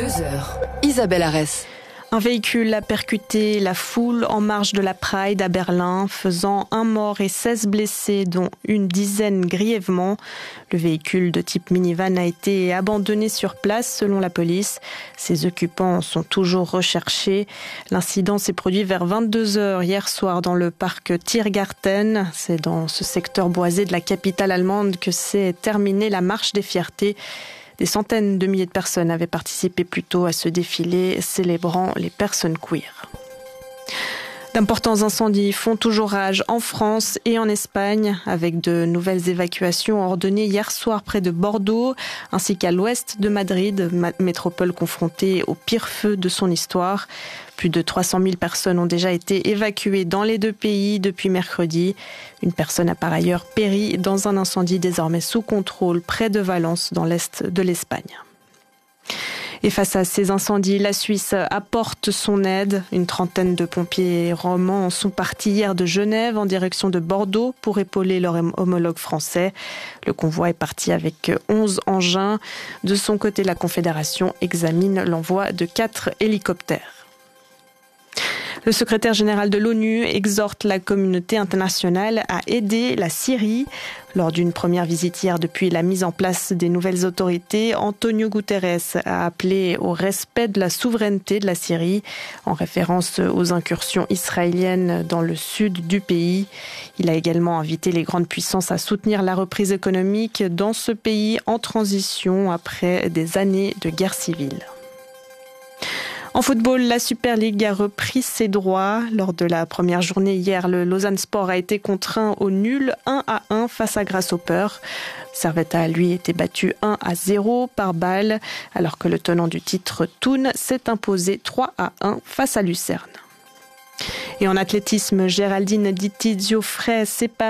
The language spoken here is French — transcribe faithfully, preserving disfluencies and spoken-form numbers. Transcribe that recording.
deux heures, Isabelle Arès. Un véhicule a percuté la foule en marge de la Pride à Berlin, faisant un mort et seize blessés, dont une dizaine grièvement. Le véhicule de type minivan a été abandonné sur place, selon la police. Ses occupants sont toujours recherchés. L'incident s'est produit vers vingt-deux heures hier soir dans le parc Tiergarten. C'est dans ce secteur boisé de la capitale allemande que s'est terminée la marche des fiertés. Des centaines de milliers de personnes avaient participé plus tôt à ce défilé célébrant les personnes queer. D'importants incendies font toujours rage en France et en Espagne, avec de nouvelles évacuations ordonnées hier soir près de Bordeaux, ainsi qu'à l'ouest de Madrid, métropole confrontée au pire feu de son histoire. Plus de trois cent mille personnes ont déjà été évacuées dans les deux pays depuis mercredi. Une personne a par ailleurs péri dans un incendie désormais sous contrôle près de Valence, dans l'est de l'Espagne. Et face à ces incendies, la Suisse apporte son aide. Une trentaine de pompiers romans sont partis hier de Genève en direction de Bordeaux pour épauler leur homologue français. Le convoi est parti avec onze engins. De son côté, la Confédération examine l'envoi de quatre hélicoptères. Le secrétaire général de l'ONU exhorte la communauté internationale à aider la Syrie. Lors d'une première visite hier depuis la mise en place des nouvelles autorités, Antonio Guterres a appelé au respect de la souveraineté de la Syrie, en référence aux incursions israéliennes dans le sud du pays. Il a également invité les grandes puissances à soutenir la reprise économique dans ce pays en transition après des années de guerre civile. En football, la Super League a repris ses droits. Lors de la première journée hier, le Lausanne Sport a été contraint au nul un à un face à Grasshopper. Servette a, lui, été battu un à zéro par Bâle, alors que le tenant du titre Thun s'est imposé trois à un face à Lucerne. Et en athlétisme, Géraldine Di Tizio-Frey sépare